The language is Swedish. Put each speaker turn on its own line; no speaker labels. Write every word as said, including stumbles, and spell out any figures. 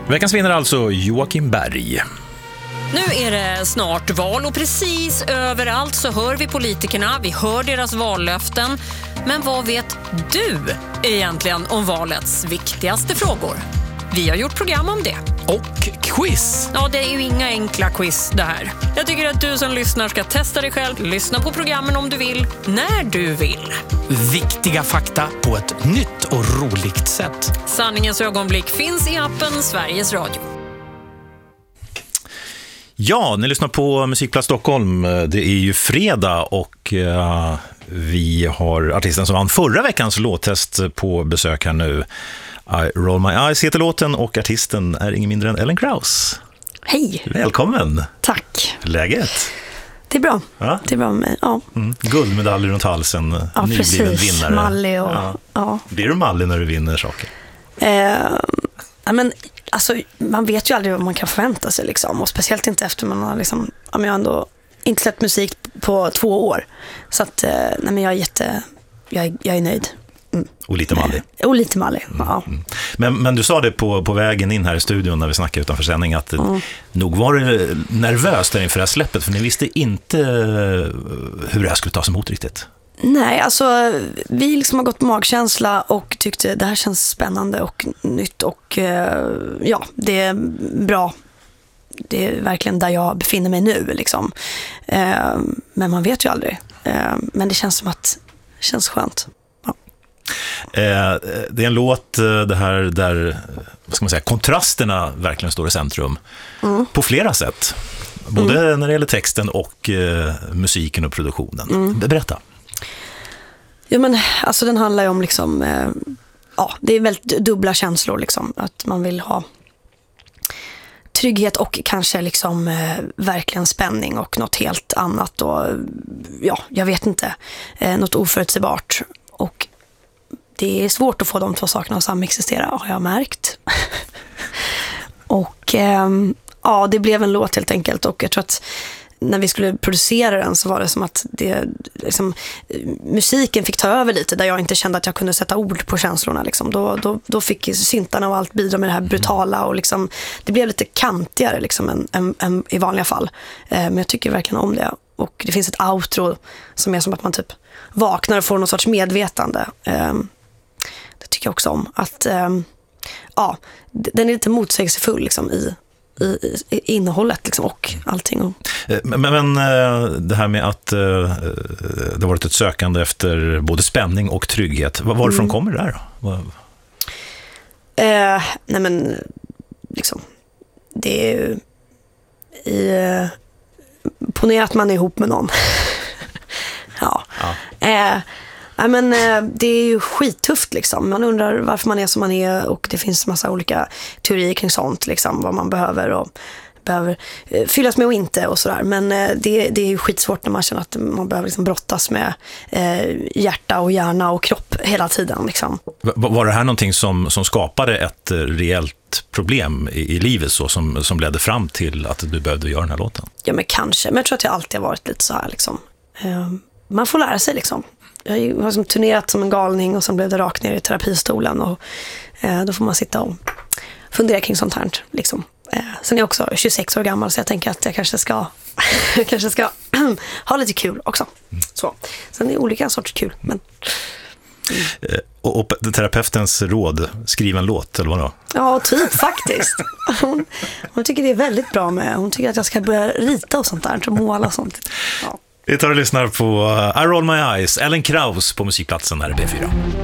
Veckans vinnare alltså Joakim Berg.
Nu är det snart val och precis överallt så hör vi politikerna, vi hör deras vallöften. Men vad vet du egentligen om valets viktigaste frågor? Vi har gjort program om det.
Och quiz.
Ja, det är ju inga enkla quiz det här. Jag tycker att du som lyssnar ska testa dig själv, lyssna på programmen om du vill, när du vill.
Viktiga fakta på ett nytt och roligt sätt.
Sanningens ögonblick finns i appen Sveriges Radio.
Ja, ni lyssnar på Musikplats Stockholm. Det är ju fredag och uh, vi har artisten som vann förra veckans låttest på besök här nu. I Roll My Eyes heter låten och artisten är ingen mindre än Ellen Krauss.
Hej.
Välkommen.
Tack.
Läget?
Det är bra.
Ja?
Det är bra med mig, ja.
Mm. Guldmedalj runt halsen,
ja,
nybliven
precis.
vinnare.
Mallig och,
ja.
ja.
Blir du mallig när du vinner saker?
Eh, ja, men, alltså, man vet ju aldrig vad man kan förvänta sig. Liksom. Och speciellt inte efter man har liksom, ja, men jag har ändå inte släppt musik på två år. Så att, eh, nej, men jag är jätte, jag är, jag är nöjd. Mm.
Och lite mallig.
Eh, och lite mallig, mm. ja.
Mm. Men, men du sa det på, på vägen in här i studion när vi snackade utanför sändning att mm. nog var det nervöst där inför det här släppet för ni visste inte hur det här skulle tas emot riktigt.
Nej, alltså vi liksom har gått magkänsla och tyckte det här känns spännande och nytt och eh, ja, det är bra. Det är verkligen där jag befinner mig nu liksom. Eh, men man vet ju aldrig. Eh, men det känns som att det känns skönt. Ja.
Eh, det är en låt det här där vad ska man säga, kontrasterna verkligen står i centrum mm. på flera sätt. Både mm. när det gäller texten och eh, musiken och produktionen. Mm. Berätta.
Ja, men alltså den handlar ju om liksom, eh, ja, det är väldigt dubbla känslor liksom, att man vill ha trygghet och kanske liksom eh, verkligen spänning och något helt annat och ja, jag vet inte, eh, något oförutsägbart och det är svårt att få de två sakerna att samexistera har jag märkt. och eh, ja, det blev en låt helt enkelt och jag tror att när vi skulle producera den så var det som att det, liksom, musiken fick ta över lite där jag inte kände att jag kunde sätta ord på känslorna. Liksom. Då, då, då fick syntarna och allt bidra med det här brutala och liksom, det blev lite kantigare liksom, än, än, än i vanliga fall. Eh, men jag tycker verkligen om det. Och det finns ett outro som är som att man typ vaknar och får någon sorts medvetande. Eh, det tycker jag också om. Att, eh, ja, den är lite motsägelsefull liksom, i I, i innehållet liksom, och allting.
Men, men det här med att det har varit ett sökande efter både spänning och trygghet. Varifrån mm. kommer det där då?
Eh, nej men liksom det är ju i, ponera att man är ihop med någon. ja. ja. Eh, nej men det är ju skittufft liksom. Man undrar varför man är som man är och det finns massa olika teorier kring sånt liksom, vad man behöver och behöver eh, fyllas med och inte och sådär. Men eh, det, det är ju skitsvårt när man känner att man behöver liksom brottas med eh, hjärta och hjärna och kropp hela tiden liksom.
Var det här någonting som, som skapade ett reellt problem i, i livet så som, som ledde fram till att du behövde göra den här låten? Ja men kanske, men jag tror att jag alltid har varit lite så här liksom. Eh, man får lära sig liksom. Jag har liksom turnerat som en galning och sen blev det rakt ner i terapistolen och eh, då får man sitta och fundera kring sånt här liksom. Eh, sen är jag också tjugosex år gammal så jag tänker att jag kanske ska jag kanske ska ha lite kul också. Så. Sen är det olika sorts kul. Men... Mm. Och, och terapeutens råd, skriv en låt eller vad då?
Ja, typ faktiskt. Hon, hon tycker det är väldigt bra med. Hon tycker att jag ska börja rita och sånt där, och måla och sånt. Ja.
Vi tar och lyssnar på I Roll My Eyes, Ellen Krauss på musikplatsen här i B fyra.